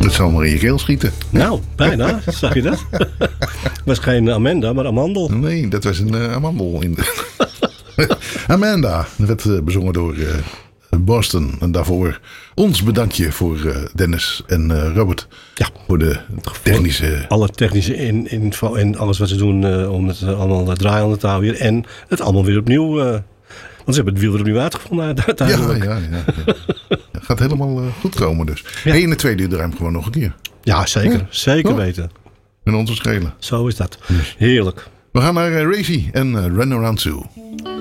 Dat zal maar in je keel schieten. Nou, bijna. Zag je dat? Was geen Amanda, maar Amandel. Nee, dat was een amandel. Amanda. Dat werd bezongen door Boston. En daarvoor ons bedankje voor Dennis en Robert. Ja. Voor de technische... Alle technische info en alles wat ze doen om het allemaal draaiende te houden. En het allemaal weer opnieuw... want ze hebben het wiel er opnieuw uitgevonden uiteindelijk. Ja. Het gaat helemaal goed komen dus. Ja. En in de tweede uur draai hem gewoon nog een keer. Ja, zeker. Zeker weten. En ons verschillen. Zo is dat. Heerlijk. We gaan naar Racy en Run Around Sue.